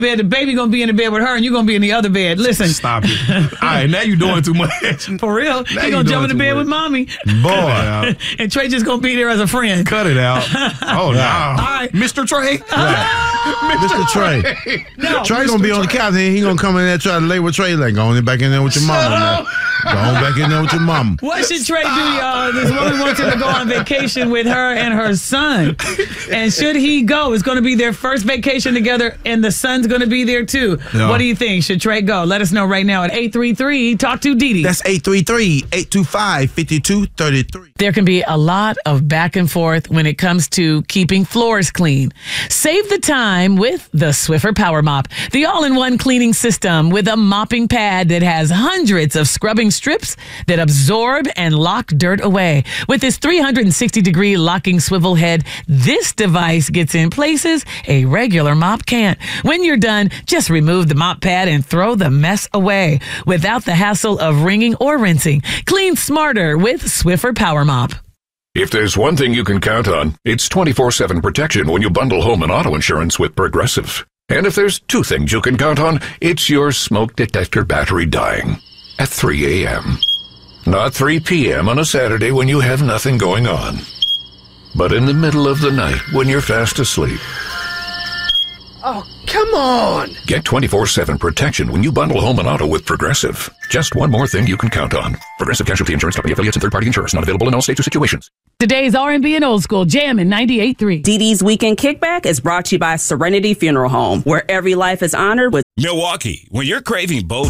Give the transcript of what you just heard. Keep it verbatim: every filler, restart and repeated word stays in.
bed. The baby gonna be in the bed with her, and you're gonna be in the other bed. Listen. Stop it. All right, now you're doing too much. For real. Now He gonna jump in the bed much. with mommy. Boy. And Trey just gonna be there as a friend. Cut it out. Oh, no. All right. Mister Trey. Mister Trey. No. Trey gonna be on the couch and he gonna come in there and try to lay with Trey. Like, go on back in there with your mama. Man. Go on back in there with your mama. What should Trey do, y'all? This woman wants him to go on vacation with her and her son. And should he go? It's going to be their first vacation together, and the son's going to be there too. Yeah. What do you think? Should Trey go? Let us know right now at eight three three talk to Dee Dee. That's eight three three, eight two five, five two three three. There can be a lot of back and forth when it comes to keeping floors clean. Save the time with the Swiffer Power Mop, the all-in-one cleaning system with a mopping pad that has hundreds of scrubbing strips that absorb and lock dirt away. With its three hundred sixty degree locking swivel head, this device gets in places a regular mop can't. When you're done, just remove the mop pad and throw the mess away without the hassle of wringing or rinsing. Clean smarter with Swiffer Power Mop. If there's one thing you can count on, it's twenty-four seven protection when you bundle home and auto insurance with Progressive. And if there's two things you can count on, it's your smoke detector battery dying at three a.m. Not three p.m. on a Saturday when you have nothing going on, but in the middle of the night when you're fast asleep. Oh, come on! Get twenty-four seven protection when you bundle home and auto with Progressive. Just one more thing you can count on. Progressive Casualty Insurance Company affiliates and third-party insurers. Not available in all states or situations. Today's R and B and Old School Jam in ninety-eight point three. Dee Dee's Weekend Kickback is brought to you by Serenity Funeral Home, where every life is honored with Milwaukee, when you're craving bold